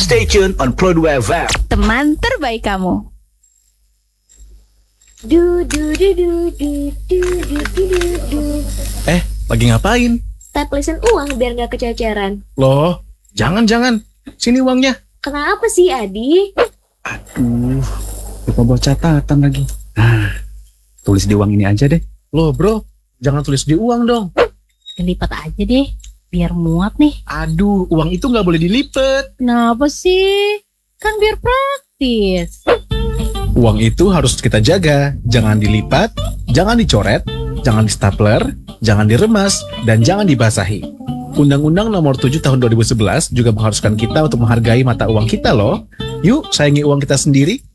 Stay tuned on Pro 2 FM. Teman terbaik kamu. Lagi ngapain? Staplesin uang biar nggak kececeran. Loh, jangan. Sini uangnya. Kenapa sih, Adi? Aduh, lupa bawa catatan lagi. Tulis di uang ini aja deh. Loh bro, jangan tulis di uang dong. Dilipat aja deh, biar muat nih. Aduh, uang itu nggak boleh dilipet. Kenapa sih? Kan biar praktis. Uang itu harus kita jaga. Jangan dilipat, jangan dicoret, jangan di-stapler, jangan diremas, dan jangan dibasahi. Undang-Undang Nomor 7 Tahun 2011 juga mengharuskan kita untuk menghargai mata uang kita loh. Yuk, sayangi uang kita sendiri.